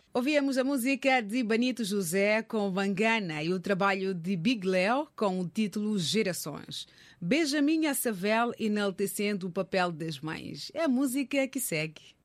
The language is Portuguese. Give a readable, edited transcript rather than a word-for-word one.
Ouvíamos a música de Benito José com Mangana e o trabalho de Big Leo com o título Gerações. Benjamin Savel enaltecendo o papel das mães. É a música que segue.